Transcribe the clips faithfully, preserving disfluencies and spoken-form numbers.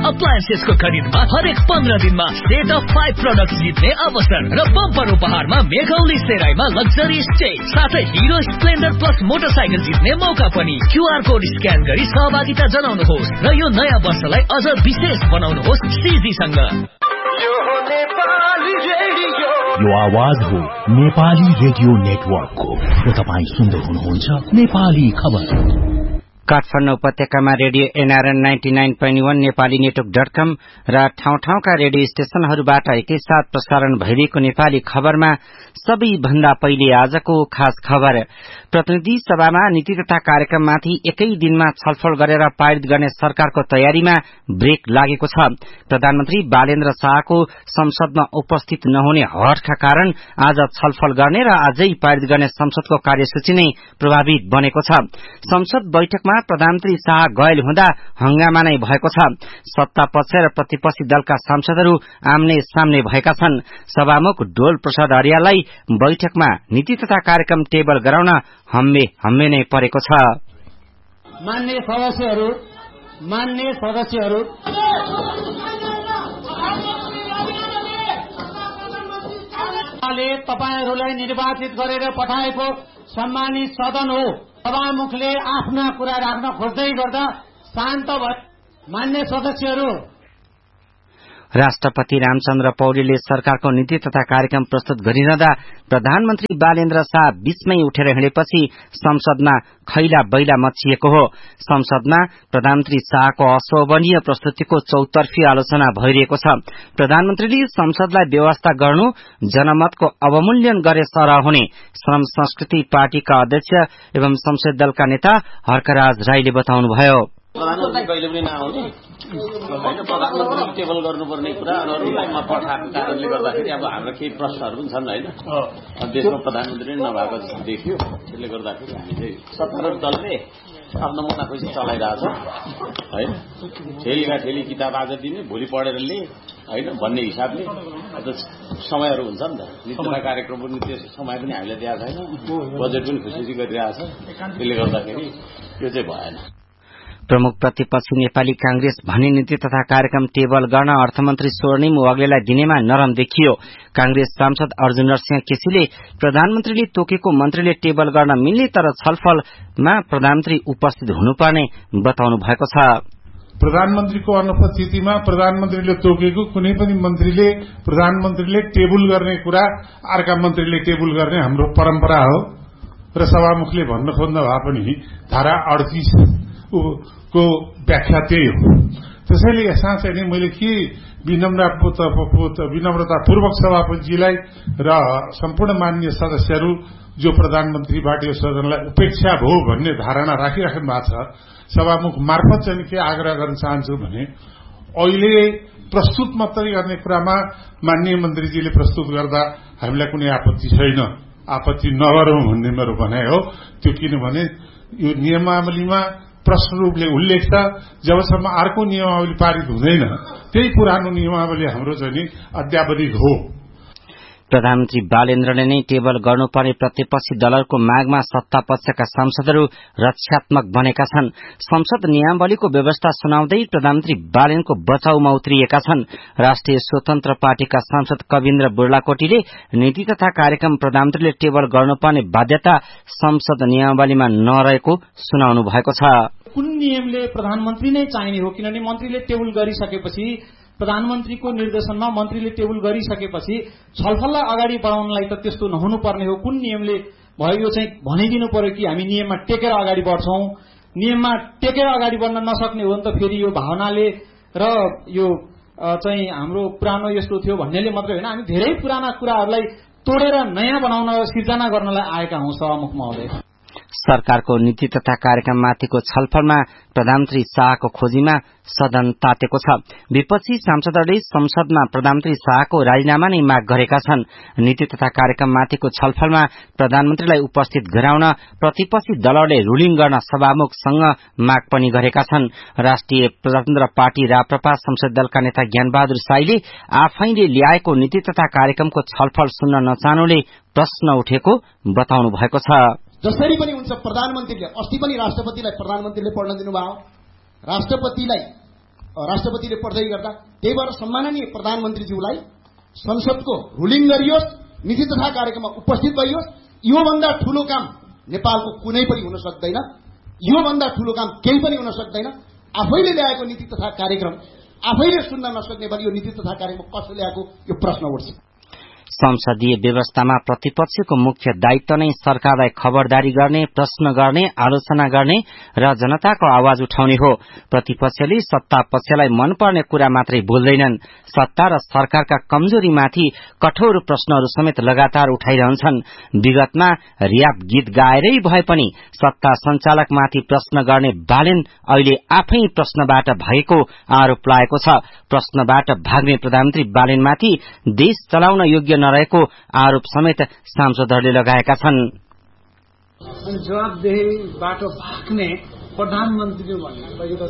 अप्लायन्सेसको खरिदमा हरेक पन्ध्र दिनमा सेट अफ फाइभ प्रोडक्ट जित्ने अवसर र बम्पर उपहारमा मेघौली सेराईमा लग्जरी स्टे साथै हिरो स्प्लेन्डर प्लस मोटरसाइकल जित्ने मौका पनि। क्यूआर कोड स्क्यान गरी सहभागिता जनाउनुहोस् र यो नयाँ वर्षलाई अझ विशेष बनाउनुहोस् सीजीसँग। यो आवाज हो नेपाली रेडियो नेटवर्कको र तपाईँ सुन्दै हुनुहुन्छ नेपाली खबर। काठमाडौँ उपत्यकामा radio NRN ninety nine point वन नेपाली नेटवर्क डट कम र ठाउँ ठाउँका रेडियो स्टेशनहरूबाट एकैसाथ प्रसारण भइरहेको नेपाली खबरमा सबैभन्दा पहिले आजको खास खबर। प्रतिनिधि सभामा नीति तथा कार्यक्रममाथि एकै दिनमा छलफल गरेर पारित गर्ने सरकारको तयारीमा ब्रेक लागेको छ। प्रधानमन्त्री बालेन्द्र शाहको संसदमा उपस्थित नहुने हठका कारण आज छलफल गर्ने र आजै पारित गर्ने संसदको कार्यसूची नै प्रभावित बनेको छ। संसद बैठकमा प्रधानमन्त्री शाह गएल हुँदा हंगामा नै भएको छ। सत्ता पक्ष र प्रतिपक्षी दलका सांसदहरू आम्ने सामने भएका छन्। सभामुख डोल प्रसाद आर्यालाई बैठकमा नीति तथा कार्यक्रम टेबल गराउन हम्मे हम्मे नै परेको छ। मान्य सदस्यहरू मान्य सदस्यहरू तपाईहरूलाई निर्वाचित गरेर पठाएको सम्मानित सदन हो। सभामुखले आफ्ना कुरा राख्न खोज्दै गर्दा शान्त भए। मान्य सदस्यहरू, राष्ट्रपति रामचन्द्र पौडेलले सरकारको नीति तथा कार्यक्रम प्रस्तुत गरिरहँदा प्रधानमन्त्री बालेन्द्र शाह बीचमै उठेर हिँडेपछि संसदमा खैला बैला मचिएको हो। संसदमा प्रधानमन्त्री शाहको अशोभनीय प्रस्तुतिको चौतर्फी आलोचना भइरहेको छ। प्रधानमन्त्रीले संसदलाई व्यवस्था गर्नु जनमतको अवमूल्यन गरे सरह हुने श्रम संस्कृति पार्टीका अध्यक्ष एवं संसदीय दलका नेता हर्कराज राईले बताउनुभयो। प्रधानमन्त्री कहिले पनि नआउने होइन, प्रधानमन्त्रीले टेबल गर्नुपर्ने कुरा अरूलाई पठाएको कारणले गर्दाखेरि अब हाम्रो केही प्रश्नहरू पनि छन् होइन। देशमा प्रधानमन्त्री नै नभएको जस्तो देखियो। त्यसले गर्दाखेरि हामी चाहिँ सत्तारूढ दलले आफ्नो मुनाखुसी चलाइरहेछ होइन। ठेलीका ठेली किताब आज दिने भोलि पढेर लिए होइन भन्ने हिसाबले समयहरू हुन्छ नि त। नीति कार्यक्रम पनि त्यो समय पनि हामीले दिएको छैन। बजेट पनि खुसी गरिरहेछ। त्यसले गर्दाखेरि यो चाहिँ भएन। प्रमुख प्रतिपक्षी नेपाली कांग्रेस भने नीति तथा कार्यक्रम टेबल गर्न अर्थमन्त्री स्वर्णिम वाग्लेलाई दिनेमा नरम देखियो। कांग्रेस सांसद अर्जुन नरसिंह केसीले प्रधानमन्त्रीले तोकेको मन्त्रीले टेबल गर्न मिल्ने तर छलफलमा प्रधानमन्त्री उपस्थित हुनुपर्ने बताउनु भएको छ। प्रधानमन्त्रीको अनुपस्थितिमा प्रधानमन्त्रीले तोकेको कुनै पनि मन्त्रीले प्रधानमन्त्रीले टेबल गर्ने कुरा अर्का मन्त्रीले टेबल गर्ने हाम्रो परम्परा हो र सभामुखले भन्न खोज्दा भए पनि धारा अडतीस को व्याख्या त्यही हो। त्यसैले यसमा चाहिँ मैले के विनम्रतापूर्वक सभापतिजीलाई र सम्पूर्ण मान्य सदस्यहरू जो प्रधानमन्त्रीबाट यो सदनलाई उपेक्षा भयो भन्ने धारणा राखिराख्नु भएको छ, सभामुख मार्फत चाहिँ के आग्रह गर्न चाहन्छु भने अहिले प्रस्तुत मात्रै गर्ने कुरामा माननीय मन्त्रीजीले प्रस्तुत गर्दा हामीलाई कुनै आपत्ति छैन। आपत्ति नगरौं भन्ने मेरो भनाइ हो। त्यो किनभने यो नियमावलीमा प्रश्न रूपले उल्लेख छ। जबसम्म अर्को नियमावली पारित हुँदैन त्यही पुरानो नियमावली हाम्रो चाहिँ अद्यावधिक हो। प्रधानमन्त्री बालेन्द्रले नै टेबल गर्नुपर्ने प्रतिपक्षी दलहरूको मागमा सत्ता पक्षका सांसदहरू रक्षात्मक बनेका छन्। संसद नियमावलीको व्यवस्था सुनाउँदै प्रधानमन्त्री बालेनको बचाउमा उत्रिएका छन्। राष्ट्रिय स्वतन्त्र पार्टीका सांसद कविन्द्र बुर्लाकोटीले नीति तथा कार्यक्रम प्रधानमन्त्रीले टेबल गर्नुपर्ने बाध्यता संसद नियमावलीमा नरहेको सुनाउनु भएको छ। कुन नियमले प्रधानमन्त्री नै चाहिने हो? किनभने मन्त्रीले टेबल गरिसकेपछि प्रधानमन्त्रीको निर्देशनमा मन्त्रीले टेबल गरिसकेपछि छलफललाई अगाडि बढाउनलाई त त्यस्तो नहुनुपर्ने हो। कुन नियमले भयो यो चाहिँ भनिदिनु पर्यो कि हामी नियममा टेकेर अगाडि बढ्छौं। नियममा टेकेर अगाडि बढ्न नसक्ने हो भने त फेरि यो भावनाले र यो चाहिँ हाम्रो पुरानो यस्तो थियो भन्नेले मात्रै होइन, हामी धेरै पुराना कुराहरूलाई तोडेर नयाँ बनाउन सिर्जना गर्नलाई आएका हौं। सभामुख महोदय, सरकारको नीति तथा कार्यक्रममाथिको छलफलमा प्रधानमन्त्री शाहको खोजीमा सदन तातेको छ। विपक्षी सांसदहरूले संसदमा प्रधानमन्त्री शाहको राजीनामा नै माग गरेका छन्। नीति तथा कार्यक्रममाथिको छलफलमा प्रधानमन्त्रीलाई उपस्थित गराउन प्रतिपक्षी दलहरूले रुलिङ गर्न सभामुखसँग माग पनि गरेका छन्। राष्ट्रिय प्रजातन्त्र पार्टी राप्रपा संसदीय दलका नेता ज्ञानबहादुर साईले आफैले ल्याएको नीति तथा कार्यक्रमको छलफल सुन्न नचाहनुले प्रश्न उठेको बताउनु भएको छ। जसरी पनि हुन्छ प्रधानमन्त्रीले अस्ति पनि राष्ट्रपतिलाई प्रधानमन्त्रीले पढ्न दिनुभयो। राष्ट्रपतिलाई राष्ट्रपतिले पढ्दै गर्दा। त्यही भएर सम्माननीय प्रधानमन्त्रीज्यूलाई संसदको रुलिङ गरियोस्, नीति तथा कार्यक्रममा उपस्थित भइयोस्। योभन्दा ठूलो काम नेपालको कुनै पनि हुन सक्दैन, योभन्दा ठूलो काम केही पनि हुन सक्दैन। आफैले ल्याएको नीति तथा कार्यक्रम आफैले सुन्न नसक्ने भने यो नीति तथा कार्यक्रम कसले ल्याएको यो प्रश्न उठ्छ। संसदीय व्यवस्थामा प्रतिपक्षको मुख्य दायित्व नै सरकारलाई खबरदारी गर्ने, प्रश्न गर्ने, आलोचना गर्ने र जनताको आवाज उठाउने हो। प्रतिपक्षले सत्ता पक्षलाई मनपर्ने कुरा मात्रै बोल्दैनन्, सत्ता र सरकारका कमजोरीमाथि कठोर प्रश्नहरू समेत लगातार उठाइरहन्छन्। विगतमा र्याप गीत गाएरै भए पनि सत्ता सञ्चालकमाथि प्रश्न गर्ने बालेन अहिले आफै प्रश्नबाट भएको आरोप लागेको छ। प्रश्नबाट भाग्ने प्रधानमन्त्री बालेनमाथि देश चलाउन योग्य नरहेको आरोप समेत सांसदहरूले लगाएका छन्। जवाबदेहीबाट भाग्ने प्रधानमन्त्री भन्ने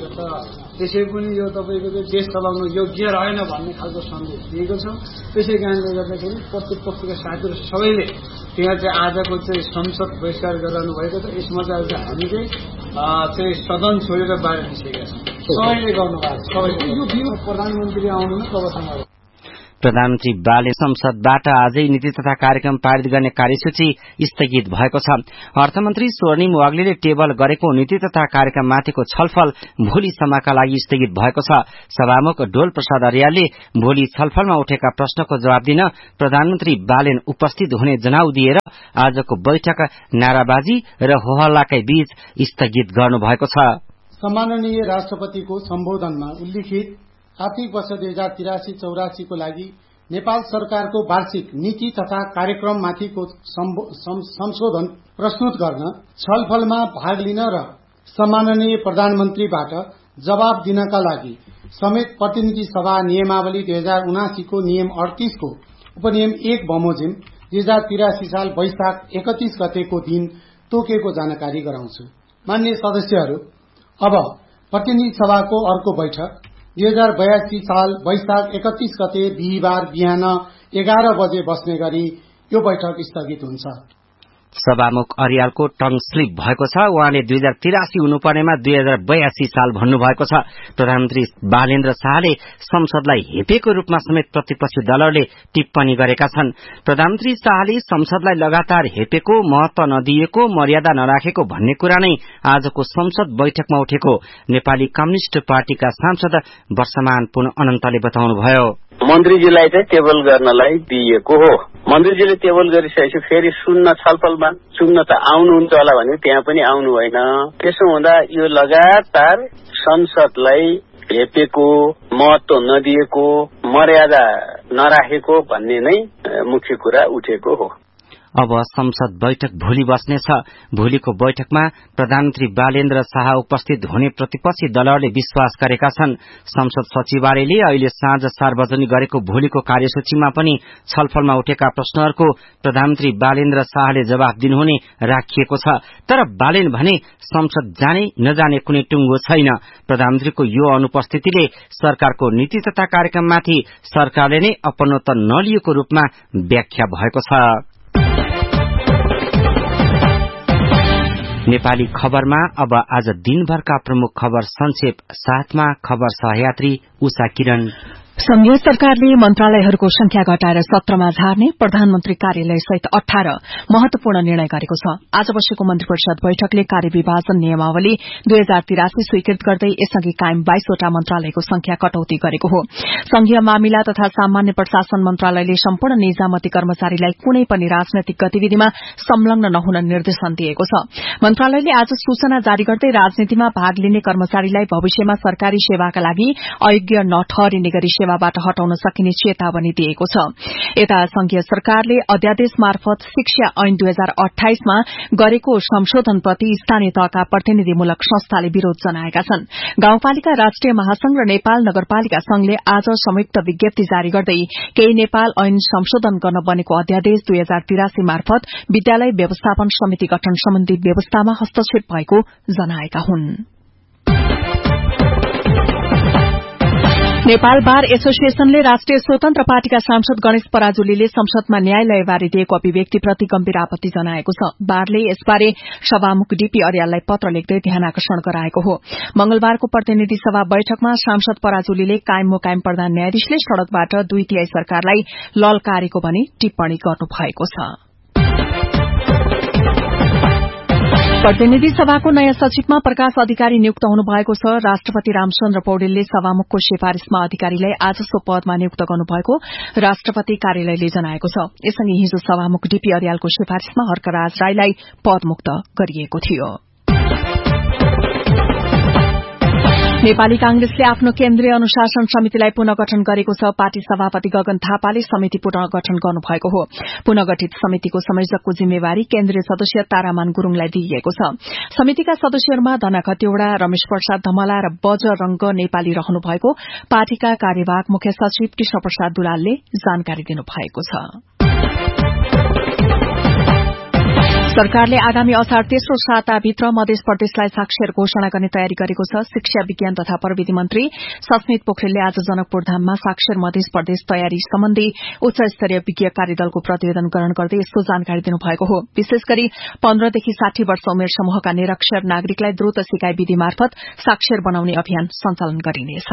त्यसै पनि यो तपाईँको देश चलाउन योग्य रहेन भन्ने खालको सन्देश दिएको छ। त्यसै कारणले गर्दाखेरि प्रतिपक्षका साथीहरू सबैले त्यहाँ चाहिँ आजको चाहिँ संसद बहिष्कार गराउनु भएको छ। यसमा चाहिँ हामी चाहिँ सदन छोडेर बाहिर निस्केका छौँ। सबैले गर्नुभएको छ। सबैले प्रधानमन्त्री आउनु न तबसम्म प्रधानमन्त्री बाले संसदबाट आजै नीति तथा कार्यक्रम पारित गर्ने कार्यसूची स्थगित भएको छ। अर्थमन्त्री स्वर्णिम वाग्लेले टेबल गरेको नीति तथा कार्यक्रममाथिको छलफल भोलिसम्मका लागि स्थगित भएको छ। सभामुख डोल प्रसाद अर्यालले भोलि छलफलमा उठेका प्रश्नको जवाब दिन प्रधानमन्त्री बालेन उपस्थित हुने जनाउ दिएर आजको बैठक नाराबाजी र होहल्लाकै बीच स्थगित गर्नुभएको छ। सम्माननीय राष्ट्रपतिको सम्बोधनमा उल्लिखित आर्थिक वर्ष दुई हजार तिरासी चौरासी को लागि नेपाल सरकारको वार्षिक नीति तथा कार्यक्रममाथिको संशोधन प्रस्तुत गर्न, छलफलमा भाग लिन र सम्माननीय प्रधानमन्त्रीबाट जवाब दिनका लागि समेत प्रतिनिधि सभा नियमावली दुई हजार उनासी को नियम अडतीस को उपनियम एक बमोजिम दुई हजार तिरासी साल वैशाख एकतीस गतेको दिन तोकेको जानकारी गराउँछु। माननीय सदस्यहरू, अब प्रतिनिधि सभाको अर्को बैठक दुई हजार बयासी साल वैशाख एकतीस गते बिहिबार बिहान एघार बजे बस्ने गरी यो बैठक स्थगित हुन्छ। सभामुख अर्यालको टङ स्लिप भएको छ। उहाँले दुई हजार तिरासी हुनुपर्नेमा दुई हजार बयासी साल भन्नुभएको छ। प्रधानमन्त्री बालेन्द्र शाहले संसदलाई हेपेको रूपमा समेत प्रतिपक्षी दलहरूले टिप्पणी गरेका छन्। प्रधानमन्त्री शाहले संसदलाई लगातार हेपेको, महत्व नदिएको, मर्यादा नराखेको भन्ने कुरा नै आजको संसद बैठकमा उठेको नेपाली कम्युनिष्ट पार्टीका सांसद वर्षमान पुन अनन्तले बताउनुभयो। मन्त्रीजीलाई चाहिँ टेबल गर्नलाई दिइएको हो। मन्त्रीजीले टेबल गरिसकेपछि फेरि सुन्न छलफलमा सुन्न त आउनुहुन्छ होला भने त्यहाँ पनि आउनु होइन। त्यसो हुँदा यो लगातार संसदलाई हेपेको, महत्व नदिएको, मर्यादा नराखेको भन्ने नै मुख्य कुरा उठेको हो। अब संसद बैठक भोलि बस्नेछ। भोलिको बैठकमा प्रधानमन्त्री बालेन्द्र शाह उपस्थित हुने प्रतिपक्षी दलहरूले विश्वास गरेका छन्। संसद सचिवालयले अहिले साँझ सार्वजनिक गरेको भोलिको कार्यसूचीमा पनि छलफलमा उठेका प्रश्नहरूको प्रधानमन्त्री बालेन्द्र शाहले जवाफ दिनुहुने राखिएको छ। तर बालेन भने संसद जाने नजाने कुनै टुङ्गो छैन। प्रधानमन्त्रीको यो अनुपस्थितिले सरकारको नीति तथा कार्यक्रममाथि सरकारले नै अपनत्व नलिएको रूपमा व्याख्या भएको छ। नेपाली खबरमा अब आज दिनभरका प्रमुख खबर संक्षेप साथमा खबर सहयात्री उषा किरण। संघीय सरकारले मन्त्रालयहरूको संख्या घटाएर सत्रमा झार्ने प्रधानमन्त्री कार्यालय सहित अठारह महत्वपूर्ण निर्णय गरेको छ। आज बसेको मन्त्री परिषद बैठकले कार्यविभाजन नियमावली दुई हजार तिरासी स्वीकृत गर्दै यसअघि कायम बाइसवटा मन्त्रालयको संख्या कटौती गरेको हो। संघीय मामिला तथा सामान्य प्रशासन मन्त्रालयले सम्पूर्ण निजामती कर्मचारीलाई कुनै पनि राजनैतिक गतिविधिमा संलग्न नहुन निर्देशन दिएको छ। मन्त्रालयले आज सूचना जारी गर्दै राजनीतिमा भाग लिने कर्मचारीलाई भविष्यमा सरकारी सेवाका लागि अयोग्य नठहरिने गरी सेवाबाट हटाउन सकिने चेतावनी दिएको छ। यता संघीय सरकारले अध्यादेश मार्फत शिक्षा ऐन दुई हजार अठाइसमा गरेको संशोधनप्रति स्थानीय तहका प्रतिनिधिमूलक संस्थाले विरोध जनाएका छन्। गाउँपालिका राष्ट्रिय महासंघ र नेपाल नगरपालिका संघले आज संयुक्त विज्ञप्ति जारी गर्दै केही नेपाल ऐन संशोधन गर्न बनेको अध्यादेश दुई हजार तिरासी मार्फत विद्यालय व्यवस्थापन समिति गठन सम्बन्धी व्यवस्थामा हस्तक्षेप भएको जनाएका हुन्। नेपाल बार एसोसिएशनले राष्ट्रिय स्वतन्त्र पार्टीका सांसद गणेश पराजुलीले संसदमा न्यायालयबारे दिएको अभिव्यक्तिप्रति गम्भीर आपत्ति जनाएको छ। बारले यसबारे सभामुख डीपी अर्याललाई पत्र लेख्दै ध्यानाकर्षण गराएको हो। मंगलबारको प्रतिनिधि सभा बैठकमा सांसद पराजुलीले कायम मुकायम प्रधान न्यायाधीशले सड़कबाट दुई तिहाई सरकारलाई ललकारेको भनी टिप्पणी गर्नुभएको छ। प्रतिनिधि सभाको नयाँ सचिवमा प्रकाश अधिकारी नियुक्त हुनुभएको छ। राष्ट्रपति रामचन्द्र पौडेलले सभामुखको सिफारिशमा अधिकारीलाई आज सो पदमा नियुक्त गर्नुभएको राष्ट्रपति कार्यालयले जनाएको छ। यससँगै हिजो सभामुख डीपी अर्यालको सिफारिशमा हर्कराज राईलाई पदमुक्त गरिएको थियो। नेपाली कांग्रेसले आफ्नो केन्द्रीय अनुशासन समितिलाई पुनर्गठन गरेको छ। पार्टी सभापति गगन थापाले समिति पुनर्गठन गर्नुभएको हो। पुनर्गठित समितिको संयोजकको जिम्मेवारी केन्द्रीय सदस्य तारामान गुरूङलाई दिइएको छ। समितिका सदस्यहरूमा धना खतिवड़ा, रमेश प्रसाद धमला र बजरंग नेपाली रहनु भएको पार्टीका कार्यवाहक मुख्य सचिव कृष्ण प्रसाद दुलालले जानकारी दिनुभएको छ। सरकारले आगामी असार तेस्रो साताभित्र मध्य प्रदेशलाई साक्षर घोषणा गर्ने तयारी गरेको छ। शिक्षा विज्ञान तथा प्रविधि मन्त्री सस्मित पोखरेलले आज जनकपुर धाममा साक्षर मध्य प्रदेश तयारी सम्बन्धी उच्च स्तरीय विज्ञ कार्यदलको प्रतिवेदन ग्रहण गर्दै यस्तो जानकारी दिनुभएको हो। विशेष गरी पन्ध्रदेखि साठी वर्ष उमेर समूहका निरक्षर नागरिकलाई द्रुत सिकाइ विधि मार्फत साक्षर बनाउने अभियान सञ्चालन गरिनेछ।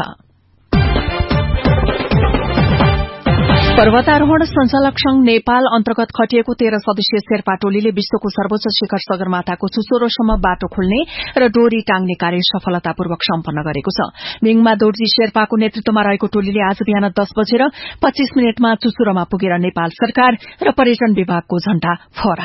पर्वतारोहण संचालक संघ नेपाल अन्तर्गत खटिएको तेह्र सदस्यीय शेर्पा टोलीले विश्वको सर्वोच्च शिखर सगरमाथाको चुचुरोसम्म बाटो खोल्ने र डोरी टाङ्ने कार्य सफलतापूर्वक सम्पन्न गरेको छ। मिङमा दोर्जी शेर्पाको नेतृत्वमा रहेको टोलीले आज बिहान दस बजेर पच्चीस मिनटमा चुचुरोमा पुगेर नेपाल सरकार र पर्यटन विभागको झण्डा फहरायो।